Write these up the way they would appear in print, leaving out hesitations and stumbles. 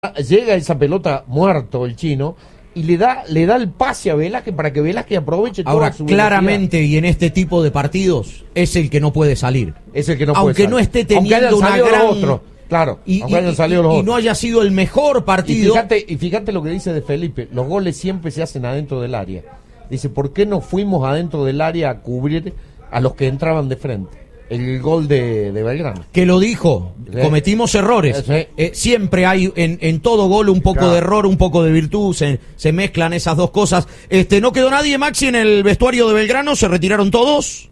llega esa pelota muerto el chino y le da el pase a Velázquez para que Velázquez aproveche toda Ahora, su claramente, velocidad. y en este tipo de partidos, es el que no puede salir. Es el que no aunque puede no salir. esté Aunque hayan teniendo una salido gran... los otros, claro, aunque hayan salido los y otros. no haya sido el mejor partido. Y fíjate lo que dice de Felipe, los goles siempre se hacen adentro del área. Dice, ¿por qué no fuimos adentro del área a cubrir a los que entraban de frente? El gol de Belgrano. Que lo dijo, cometimos errores. Siempre hay en todo gol un poco de error, un poco de virtud, se mezclan esas dos cosas. ¿No quedó nadie, Maxi, en el vestuario de Belgrano? ¿Se retiraron todos?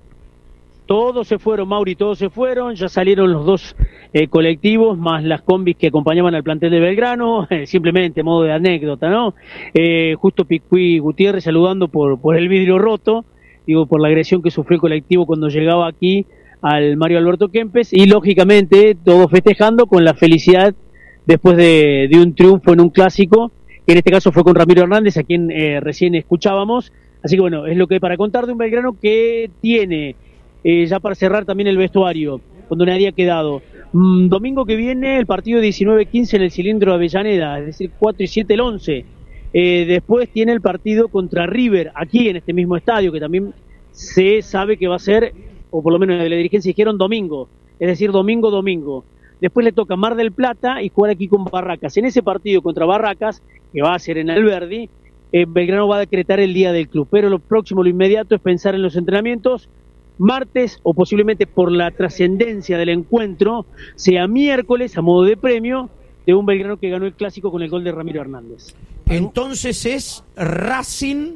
Todos se fueron, Mauri, todos se fueron, ya salieron los dos colectivos, más las combis que acompañaban al plantel de Belgrano, simplemente modo de anécdota, ¿no? Justo Picuí Gutiérrez saludando por el vidrio roto, digo, por la agresión que sufrió el colectivo cuando llegaba aquí al Mario Alberto Kempes, y lógicamente todos festejando con la felicidad después de un triunfo en un clásico, que en este caso fue con Ramiro Hernández, a quien recién escuchábamos. Así que bueno, es lo que hay para contar de un Belgrano que tiene, ya para cerrar también el vestuario, cuando nadie ha quedado. Domingo que viene el partido 19-15 en el Cilindro de Avellaneda, es decir, 4 y 7 el 11. Después tiene el partido contra River, aquí en este mismo estadio, que también se sabe que va a ser, o por lo menos de la dirigencia dijeron domingo, es decir, domingo. Después le toca Mar del Plata y jugar aquí con Barracas. En ese partido contra Barracas, que va a ser en Alberdi, Belgrano va a decretar el día del club, pero lo próximo, lo inmediato, es pensar en los entrenamientos. Martes, o posiblemente por la trascendencia del encuentro, sea miércoles, a modo de premio, de un Belgrano que ganó el clásico con el gol de Ramiro Hernández. Entonces es Racing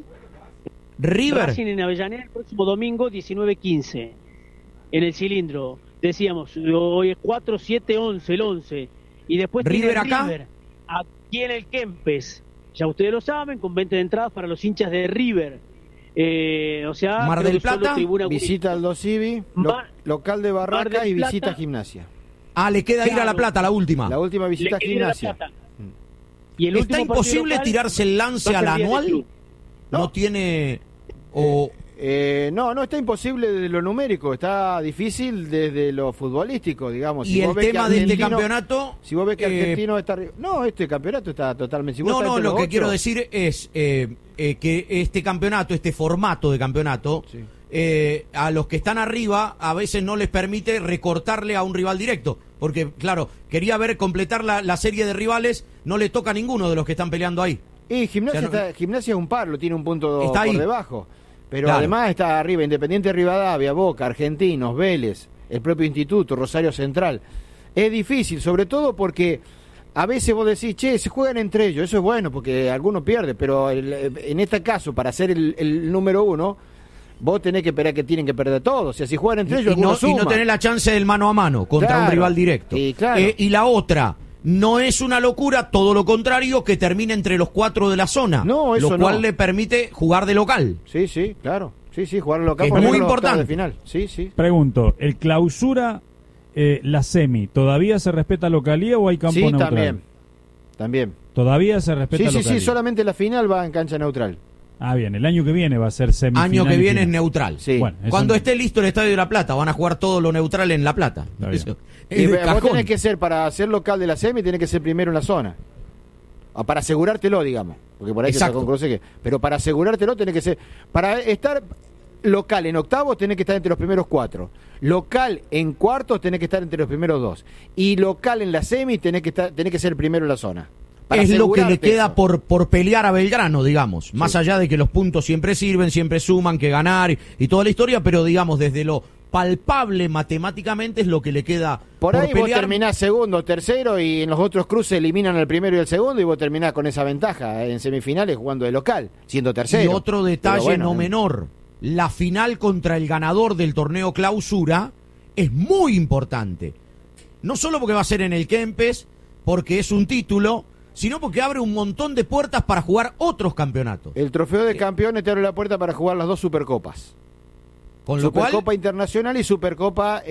River. Racing en Avellaneda el próximo domingo 19-15 en el Cilindro. Decíamos, hoy es 4, 7, 11, el 11. Y después River tiene acá. River aquí en el Kempes. Ya ustedes lo saben, con venta de entradas para los hinchas de River. O sea, Mar del Plata, visita al Dosivi, local de Barracas y visita Gimnasia. Le queda ir a La Plata, la última. La última visita a Gimnasia. Y el ¿Está imposible tirarse el lance a la anual? No tiene... No está imposible desde lo numérico, está difícil desde lo futbolístico, digamos. Y el tema de este campeonato... Si vos ves que Argentino está... No, este campeonato está totalmente... Si vos lo que quiero decir es que este campeonato, este formato de campeonato, sí, a los que están arriba a veces no les permite recortarle a un rival directo. Porque, claro, quería ver completar la serie de rivales, no le toca a ninguno de los que están peleando ahí. Y Gimnasia, Gimnasia es un par, lo tiene un punto está por debajo. Pero claro, además está arriba Independiente Rivadavia, Boca, Argentinos, Vélez, el propio Instituto, Rosario Central. Es difícil, sobre todo porque a veces vos decís, se juegan entre ellos, eso es bueno porque alguno pierde, pero en este caso, para ser el número uno, vos tenés que esperar que tienen que perder todos. O sea, si juegan entre ellos, algunos suman. Y no tenés la chance del mano a mano contra un rival directo. Y la otra... No es una locura, todo lo contrario, que termine entre los 4 de la zona. No, eso lo cual le permite jugar de local. Sí, claro. Sí, jugar de local. Es muy importante. Final. Sí. Pregunto, ¿el clausura, la semi, todavía se respeta localía o hay campo neutral? Sí, también. ¿Todavía se respeta localía? Sí, solamente la final va en cancha neutral. Bien, el año que viene va a ser semifinal. Año que viene es neutral. Sí. Bueno, cuando esté listo el Estadio de La Plata, van a jugar todo lo neutral en La Plata. Y vos tenés que ser, para ser local de la semi, tenés que ser primero en la zona. Para asegurártelo, digamos. Porque por ahí pero para asegurártelo tenés que ser... Para estar local en octavos tenés que estar entre los primeros 4. Local en cuartos tenés que estar entre los primeros 2. Y local en la semi tenés que ser primero en la zona. Es lo que le queda por pelear a Belgrano, digamos. Más allá de que los puntos siempre sirven, siempre suman, que ganar y toda la historia, pero digamos, desde lo palpable matemáticamente es lo que le queda por ahí pelear. Vos terminás segundo, tercero y en los otros cruces eliminan al primero y el segundo y vos terminás con esa ventaja en semifinales jugando de local, siendo tercero. Y otro detalle no menor, la final contra el ganador del torneo clausura es muy importante. No solo porque va a ser en el Kempes, porque es un título, sino porque abre un montón de puertas para jugar otros campeonatos. El trofeo de campeones te abre la puerta para jugar las 2 Supercopas. Con lo Supercopa cual, Internacional y Supercopa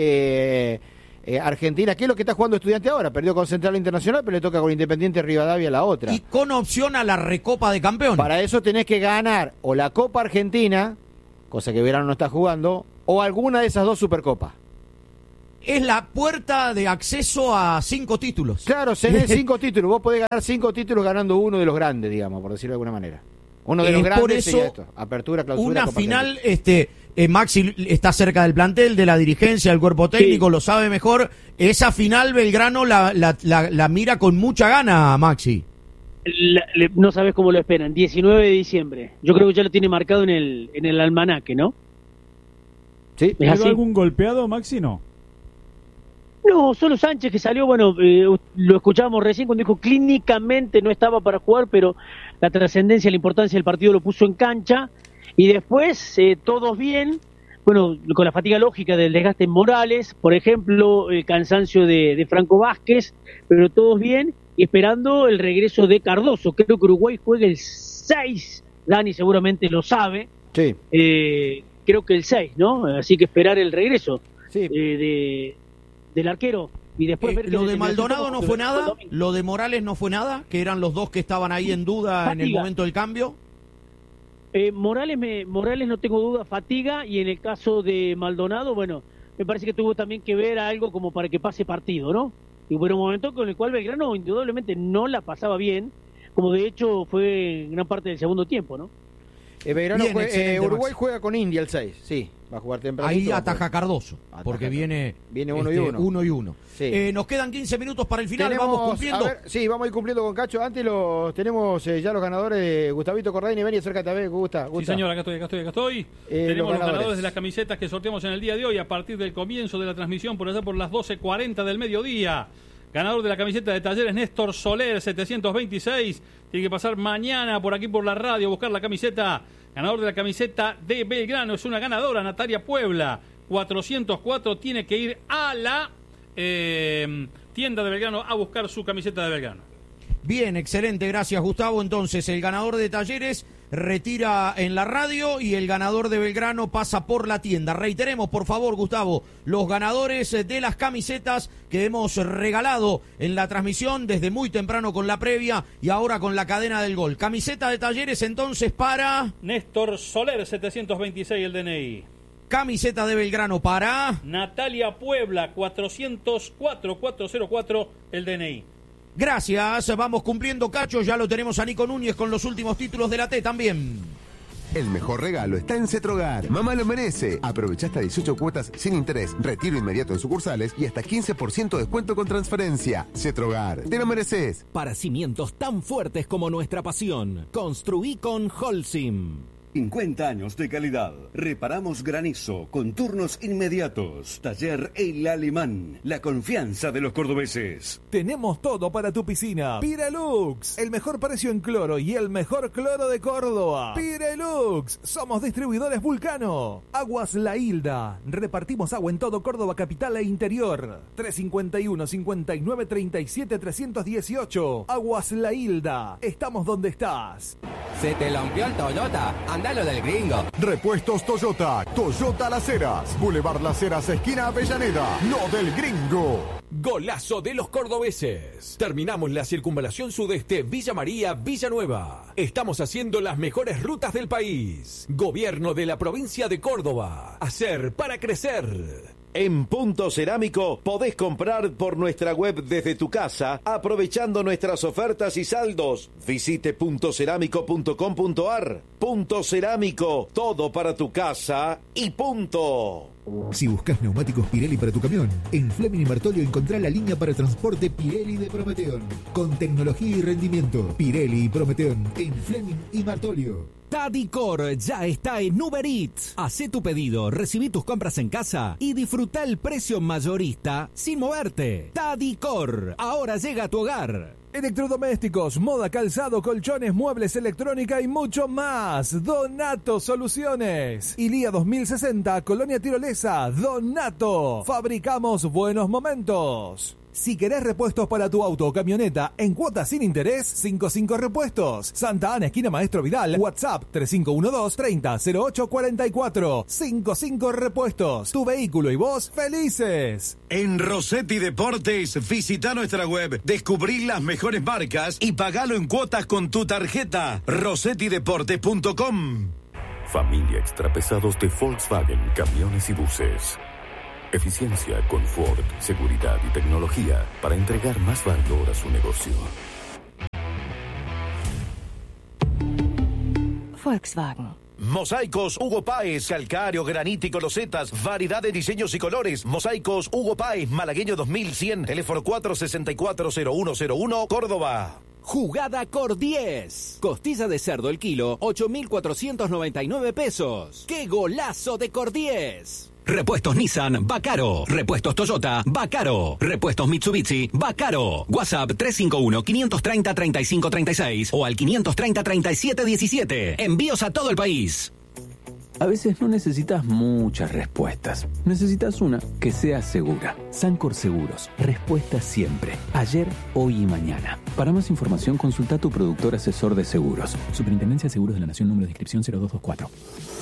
Argentina, que es lo que está jugando Estudiante ahora. Perdió con Central Internacional, pero le toca con Independiente Rivadavia la otra. Y con opción a la Recopa de Campeones. Para eso tenés que ganar o la Copa Argentina, cosa que Verano no está jugando, o alguna de esas 2 Supercopas. es la puerta de acceso a 5 títulos. Claro, tenés 5 títulos. Vos podés ganar 5 títulos ganando uno de los grandes, digamos, por decirlo de alguna manera. Uno de los grandes por eso, sería esto. Apertura, clausura, una final, Maxi está cerca del plantel, de la dirigencia, del cuerpo técnico, lo sabe mejor. Esa final Belgrano la mira con mucha gana, Maxi. No sabes cómo lo esperan, 19 de diciembre. Yo creo que ya lo tiene marcado en el almanaque, ¿no? ¿Sí? ¿Pero algún golpeado, Maxi? No, solo Sánchez, que salió, bueno, lo escuchábamos recién cuando dijo clínicamente no estaba para jugar, pero la trascendencia, la importancia del partido lo puso en cancha, y después todos bien, bueno, con la fatiga lógica del desgaste en Morales, por ejemplo, el cansancio de Franco Vázquez, pero todos bien, y esperando el regreso de Cardoso. Creo que Uruguay juega el 6, Dani seguramente lo sabe, sí. Creo que el 6, ¿no? Así que esperar el regreso sí. Del arquero. Y después ver lo de Maldonado no fue nada, lo de Morales no fue nada, que eran los dos que estaban ahí en duda fatiga. En el momento del cambio. Morales no tengo duda, fatiga, y en el caso de Maldonado, bueno, me parece que tuvo también que ver algo como para que pase partido, ¿no? Y hubo un momento con el cual Belgrano indudablemente no la pasaba bien, como de hecho fue en gran parte del segundo tiempo, ¿no? Belgrano Uruguay juega con India el 6, sí, va a jugar temprano. Ahí ataja Cardoso, porque viene 1 y 1. 1 y 1. Sí. Nos quedan 15 minutos para el final, vamos cumpliendo. Sí, vamos a ir cumpliendo con Cacho. Antes tenemos ya los ganadores. Gustavito Corradini, ven y acércate a ver, Gusta. Sí, señor, acá estoy. Tenemos los ganadores de las camisetas que sorteamos en el día de hoy a partir del comienzo de la transmisión, por allá por las 12:40 del mediodía. Ganador de la camiseta de Talleres, Néstor Soler, 726. Tiene que pasar mañana por aquí por la radio a buscar la camiseta. Ganador de la camiseta de Belgrano, es una ganadora, Natalia Puebla, 404. Tiene que ir a la tienda de Belgrano a buscar su camiseta de Belgrano. Bien, excelente, gracias Gustavo. Entonces, el ganador de Talleres retira en la radio y el ganador de Belgrano pasa por la tienda. Reiteremos, por favor, Gustavo, los ganadores de las camisetas que hemos regalado en la transmisión desde muy temprano con la previa y ahora con la cadena del gol. Camiseta de Talleres entonces para Néstor Soler, 726 el DNI. Camiseta de Belgrano para Natalia Puebla, 404 el DNI. Gracias, vamos cumpliendo, Cacho, ya lo tenemos a Nico Núñez con los últimos títulos de la T también. El mejor regalo está en Cetrogar. Mamá lo merece. Aprovecha hasta 18 cuotas sin interés, retiro inmediato en sucursales y hasta 15% descuento con transferencia. Cetrogar, te lo mereces. Para cimientos tan fuertes como nuestra pasión, construí con Holcim. 50 años de calidad. Reparamos granizo con turnos inmediatos. Taller El Alemán. La confianza de los cordobeses. Tenemos todo para tu piscina. Pirelux. El mejor precio en cloro y el mejor cloro de Córdoba. Pirelux. Somos distribuidores Vulcano. Aguas La Hilda. Repartimos agua en todo Córdoba capital e interior. 351-5937-318. Aguas La Hilda. Estamos donde estás. ¿Se te lampió el Toyota? Andalo del Gringo. Repuestos Toyota. Toyota Las Heras. Boulevard Las Heras, esquina Avellaneda. No del Gringo. Golazo de los cordobeses. Terminamos la circunvalación sudeste Villa María, Villanueva. Estamos haciendo las mejores rutas del país. Gobierno de la provincia de Córdoba. Hacer para crecer. En Punto Cerámico podés comprar por nuestra web desde tu casa, aprovechando nuestras ofertas y saldos. Visite puntocerámico.com.ar. Punto Cerámico, todo para tu casa y punto. Si buscas neumáticos Pirelli para tu camión, en Fleming y Martolio encontrá la línea para transporte Pirelli de Prometeon. Con tecnología y rendimiento, Pirelli y Prometeon en Fleming y Martolio. Tadicor ya está en Uber Eats. Hacé tu pedido, recibí tus compras en casa y disfruta el precio mayorista sin moverte. Tadicor, ahora llega a tu hogar. Electrodomésticos, moda, calzado, colchones, muebles, electrónica y mucho más. Donato Soluciones. Ilía 2060, Colonia Tirolesa. Donato. Fabricamos buenos momentos. Si querés repuestos para tu auto o camioneta en cuotas sin interés, 55 Repuestos. Santa Ana, esquina Maestro Vidal. WhatsApp 3512-300844. 55 Repuestos. Tu vehículo y vos felices. En Rossetti Deportes, visita nuestra web, descubrí las mejores marcas y pagalo en cuotas con tu tarjeta. rossettideportes.com. Familia Extrapesados de Volkswagen Camiones y Buses. Eficiencia, confort, seguridad y tecnología para entregar más valor a su negocio. Volkswagen. Mosaicos Hugo Páez, calcáreo, granítico, losetas, variedad de diseños y colores. Mosaicos Hugo Páez, Malagueño 2100, teléfono 464-0101, Córdoba. Jugada Cor 10. Costilla de cerdo el kilo, 8.499 pesos. ¡Qué golazo de Cor 10! Repuestos Nissan, va caro. Repuestos Toyota, va caro. Repuestos Mitsubishi, va caro. WhatsApp 351-530-3536 o al 530-3717. Envíos a todo el país. A veces no necesitas muchas respuestas. Necesitas una que sea segura. Sancor Seguros. Respuesta siempre. Ayer, hoy y mañana. Para más información, consulta a tu productor asesor de seguros. Superintendencia de Seguros de la Nación, número de inscripción 0224.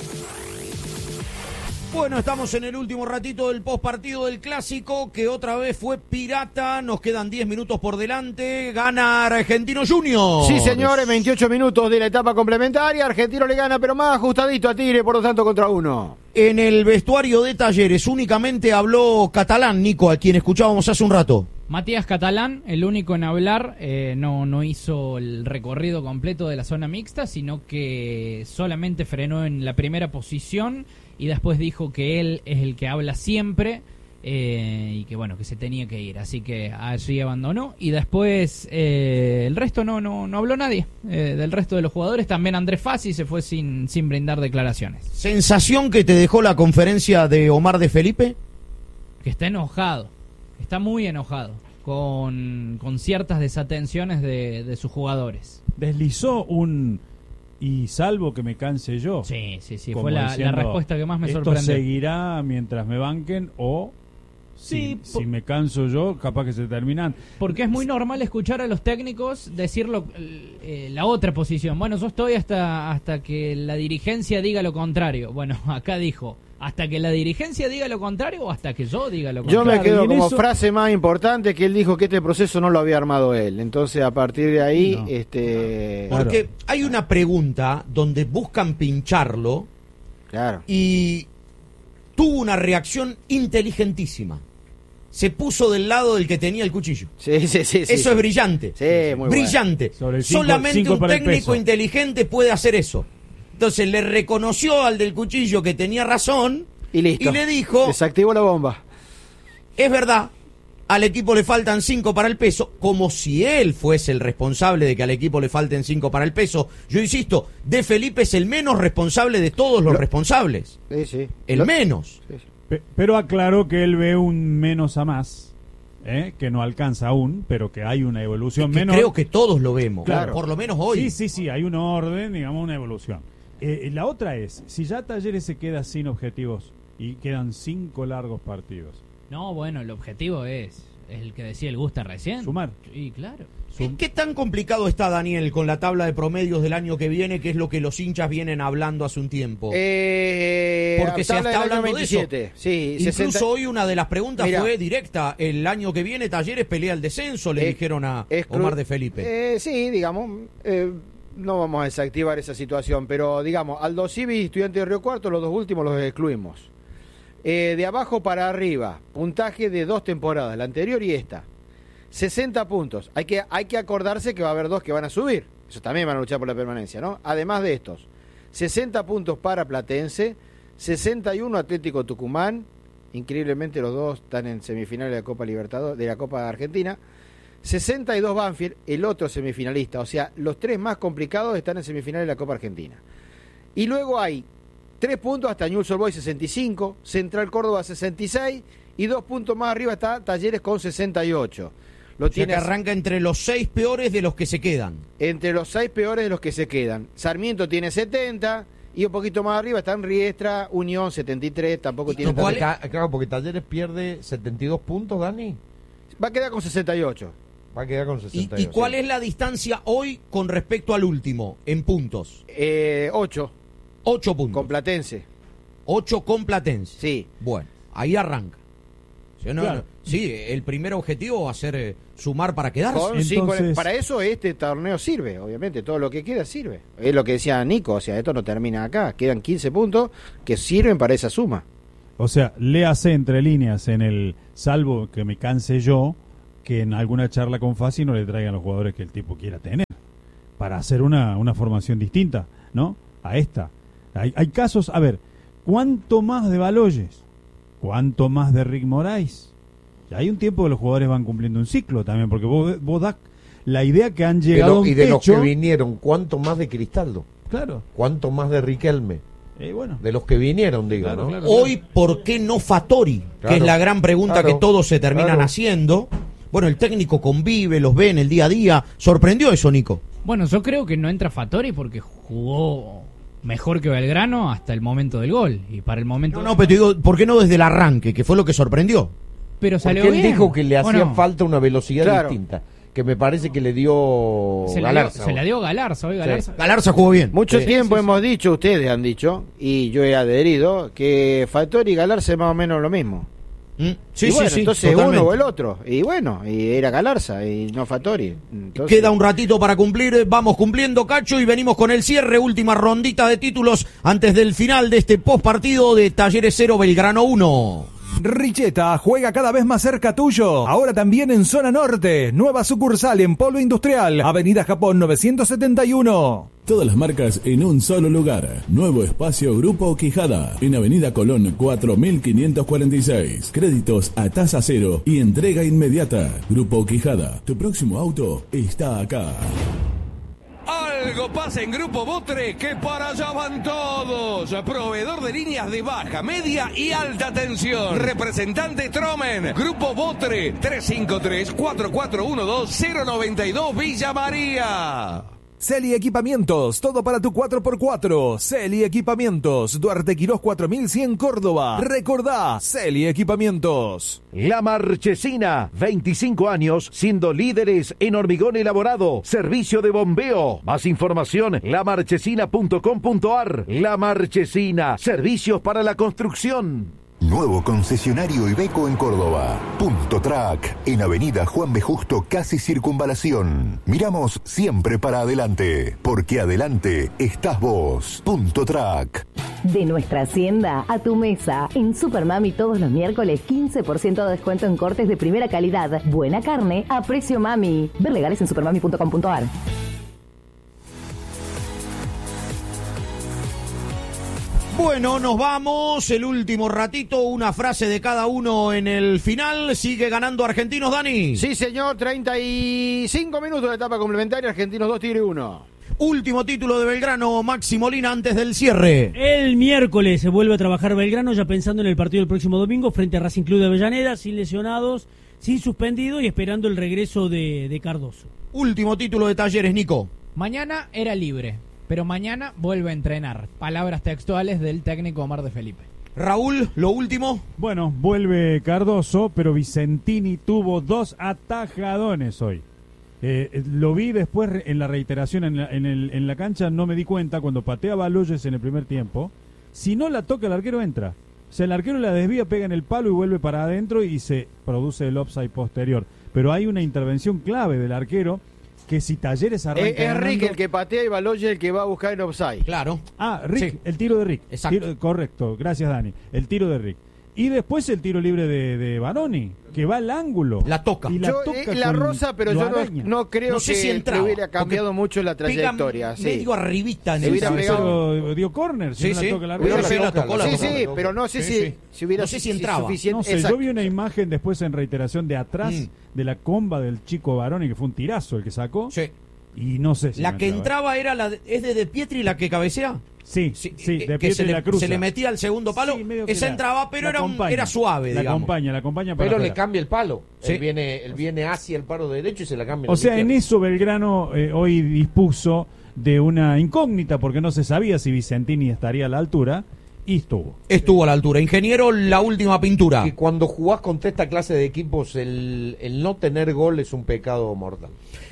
Bueno, estamos en el último ratito del postpartido del Clásico, que otra vez fue pirata. Nos quedan 10 minutos por delante. Gana Argentino Junior. Sí, señores, 28 minutos de la etapa complementaria. Argentino le gana, pero más ajustadito a Tigre, por lo tanto, contra 1. En el vestuario de Talleres únicamente habló Catalán, Nico, a quien escuchábamos hace un rato. Matías Catalán, el único en hablar, no hizo el recorrido completo de la zona mixta, sino que solamente frenó en la primera posición y después dijo que él es el que habla siempre y que bueno, que se tenía que ir, así que allí abandonó y después el resto no habló nadie del resto de los jugadores. También Andrés Fassi se fue sin brindar declaraciones. ¿Sensación que te dejó la conferencia de Omar de Felipe? Que está enojado, está muy enojado con ciertas desatenciones de sus jugadores. Deslizó y salvo que me canse yo. Sí, fue la respuesta que más me sorprendió. Esto seguirá mientras me banquen o si me canso yo, capaz que se terminan. Porque es muy normal escuchar a los técnicos decirlo la otra posición. Bueno, yo estoy hasta que la dirigencia diga lo contrario. Bueno, acá dijo, hasta que la dirigencia diga lo contrario o hasta que yo diga lo contrario. Yo me quedo como frase más importante que él dijo que este proceso no lo había armado él. Entonces, a partir de ahí... No. Porque hay una pregunta donde buscan pincharlo y tuvo una reacción inteligentísima. Se puso del lado del que tenía el cuchillo. Sí. Eso es brillante. Sí, muy brillante. Bueno. Solamente un técnico inteligente puede hacer eso. Entonces le reconoció al del cuchillo que tenía razón y listo. Y le dijo... Desactivó la bomba. Es verdad, al equipo le faltan 5 para el peso, como si él fuese el responsable de que al equipo le falten 5 para el peso. Yo insisto, De Felipe es el menos responsable de todos los responsables. Sí. El menos. Sí. Pero aclaró que él ve un menos a más, que no alcanza aún, pero que hay una evolución menor. Creo que todos lo vemos, claro. Por lo menos hoy. Sí, hay un orden, digamos, una evolución. La otra es, si ya Talleres se queda sin objetivos y quedan 5 largos partidos. No, bueno, el objetivo es el que decía el Gusta recién. Sumar. Sí, claro. ¿Qué tan complicado está, Daniel, con la tabla de promedios del año que viene, que es lo que los hinchas vienen hablando hace un tiempo? Porque se está hablando 27. De eso. Sí, incluso 60... hoy una de las preguntas fue directa. El año que viene Talleres pelea el descenso, le dijeron a Omar de Felipe. Sí, digamos... no vamos a desactivar esa situación, pero digamos, Aldo Civi y Estudiantes de Río Cuarto, los dos últimos los excluimos. De abajo para arriba, puntaje de 2 temporadas, la anterior y esta. 60 puntos. Hay que acordarse que va a haber 2 que van a subir. Eso también van a luchar por la permanencia, ¿no? Además de estos, 60 puntos para Platense, 61 Atlético Tucumán. Increíblemente los dos están en semifinales de la Copa Libertadores, de la Copa Argentina. 62 Banfield, el otro semifinalista. O sea, los 3 más complicados están en semifinales de la Copa Argentina. Y luego hay 3 puntos hasta Newell's Old Boys 65, Central Córdoba 66 y 2 puntos más arriba está Talleres con 68. Que arranca entre los 6 peores de los que se quedan. Entre los 6 peores de los que se quedan. Sarmiento tiene 70 y un poquito más arriba están Riestra, Unión 73, tampoco tiene... Claro, porque Talleres pierde 72 puntos, Dani. Va a quedar con 68. Va a quedar con 68. ¿Y cuál es la distancia hoy con respecto al último, en puntos? 8. 8 puntos. Con Platense. 8 con Platense. Sí. Bueno, ahí arranca. Claro. Sí, el primer objetivo va a ser sumar para quedarse. Entonces... para eso este torneo sirve, obviamente. Todo lo que queda sirve. Es lo que decía Nico, o sea, esto no termina acá. Quedan 15 puntos que sirven para esa suma. O sea, léase entre líneas en el, salvo que me canse yo, que en alguna charla con Fassi no le traigan los jugadores que el tipo quiera tener, para hacer una formación distinta, ¿no? A esta. Hay casos, a ver, ¿cuánto más de Baloyes? ¿Cuánto más de Rick Moraes? Ya hay un tiempo que los jugadores van cumpliendo un ciclo también, porque vos das la idea que han llegado a un y de techo, los que vinieron, ¿cuánto más de Cristaldo? Claro. ¿Cuánto más de Riquelme? Bueno. De los que vinieron, digo, claro, ¿no? Claro. Hoy, ¿por qué no Fattori? Claro. Que es la gran pregunta que todos se terminan haciendo. Bueno, el técnico convive, los ve en el día a día. ¿Sorprendió eso, Nico? Bueno, yo creo que no entra Fattori porque jugó mejor que Belgrano hasta el momento del gol. Y para el momento... No, pero te digo, ¿por qué no desde el arranque? Que fue lo que sorprendió. Pero salió porque él bien. dijo que le hacía falta una velocidad Claro. distinta. Que me parece que le dio Galarza. Se la dio Galarza hoy. Galarza. Galarza jugó bien. Mucho tiempo hemos dicho, ustedes han dicho, y yo he adherido, que Fattori y Galarza es más o menos lo mismo. Sí, y bueno, sí, entonces totalmente. uno o el otro. Y bueno, y era Galarza y no Fattori. Entonces... Queda un ratito para cumplir, vamos cumpliendo, Cacho, y venimos con el cierre, última rondita de títulos antes del final de este post partido de Talleres 0, Belgrano 1. Richeta juega cada vez más cerca tuyo. Ahora también en Zona Norte. Nueva sucursal en Polo Industrial, Avenida Japón 971. Todas las marcas en un solo lugar. Nuevo espacio Grupo Quijada. En Avenida Colón 4546. Créditos a tasa cero y entrega inmediata. Grupo Quijada. Tu próximo auto está acá. Algo pasa en Grupo Botre que para allá van todos. Proveedor de líneas de baja, media y alta tensión. Representante Tromen. Grupo Botre 353-4412-092 Villa María. Celi Equipamientos, todo para tu 4x4. Celi Equipamientos, Duarte Quirós 4100 Córdoba. Recordá, Celi Equipamientos. La Marchesina, 25 años siendo líderes en hormigón elaborado, servicio de bombeo. Más información, lamarchesina.com.ar. La Marchesina, servicios para la construcción. Nuevo concesionario Iveco en Córdoba. Punto Track, en Avenida Juan B. Justo, casi Circunvalación. Miramos siempre para adelante, porque adelante estás vos. Punto Track. De nuestra hacienda a tu mesa. En Supermami todos los miércoles 15% de descuento en cortes de primera calidad. Buena carne a precio mami. Ver legales en supermami.com.ar. Bueno, nos vamos, el último ratito, una frase de cada uno en el final. Sigue ganando Argentinos, Dani. Sí, señor, 35 minutos de etapa complementaria, Argentinos 2, Tigre 1. Último título de Belgrano, Maxi Molina, antes del cierre. El miércoles se vuelve a trabajar Belgrano, ya pensando en el partido del próximo domingo frente a Racing Club de Avellaneda, sin lesionados, sin suspendido y esperando el regreso de Cardoso. Último título de Talleres, Nico. Mañana era libre, pero mañana vuelve a entrenar. Palabras textuales del técnico Omar de Felipe. Raúl, lo último. Bueno, vuelve Cardoso, pero Vicentini tuvo 2 atajadones hoy. Lo vi después en la reiteración en la cancha, no me di cuenta cuando patea Baloyes en el primer tiempo. Si no la toca el arquero entra. O sea, el arquero la desvía, pega en el palo y vuelve para adentro y se produce el offside posterior. Pero hay una intervención clave del arquero que si Talleres arranca es Rick el que patea y Baloyes el que va a buscar el offside. Claro. Ah, Rick, Sí. el tiro de Rick. Exacto. Correcto, gracias Dani. El tiro de Rick. Y después el tiro libre de Baroni, que va al ángulo. La toca. Y Yo, la rosa, pero yo no creo No sé que si entraba, hubiera cambiado mucho la trayectoria. Pega medio arribita en Se el hubiera pegado. Pero dio córner, si Sí, no la sí. toca el Pero arquero. sí la tocó, la Sí, tocó. sí, pero no sé si hubiera No sé si entraba. suficiente. No sé, Exacto. yo vi una imagen después en reiteración de atrás de la comba del chico Baroni, que fue un tirazo el que sacó. Sí. Y no sé si La no que entraba, entraba era ¿es de Pietri la que cabecea? Sí, de que Pietri se la cruza. se le metía al segundo palo. Sí, medio que Esa entraba, pero la acompaña. era suave, La digamos. acompaña para Pero le afuera. cambia el palo. Sí. Él viene hacia el palo derecho y se la cambia. O sea, en eso Belgrano hoy dispuso de una incógnita porque no se sabía si Vicentini estaría a la altura y estuvo. Estuvo a la altura. Ingeniero, la última pintura. Que cuando jugás contra esta clase de equipos, el no tener gol es un pecado mortal.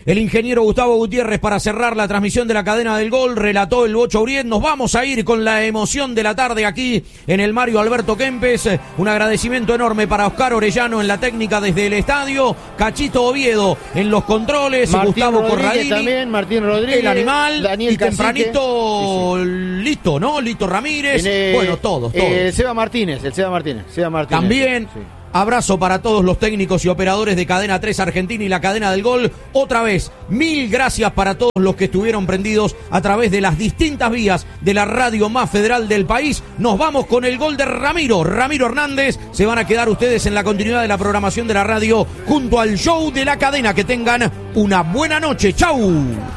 el ingeniero Gustavo Gutiérrez para cerrar la transmisión de la cadena del gol, relató el Bocho Uriet. Nos vamos a ir con la emoción de la tarde aquí en el Mario Alberto Kempes. Un agradecimiento enorme para Oscar Orellano en la técnica desde el estadio, Cachito Oviedo en los controles, Martín Gustavo Rodríguez Corradini, también, Martín Rodríguez, el animal, Daniel y tempranito Cacique. Lito, ¿no? Lito Ramírez, bueno, todos. El Seba Martínez. También. Sí. Abrazo para todos los técnicos y operadores de Cadena 3 Argentina y la Cadena del Gol. Otra vez, 1000 gracias para todos los que estuvieron prendidos a través de las distintas vías de la radio más federal del país. Nos vamos con el gol de Ramiro Hernández. Se van a quedar ustedes en la continuidad de la programación de la radio junto al show de la cadena. Que tengan una buena noche. ¡Chau!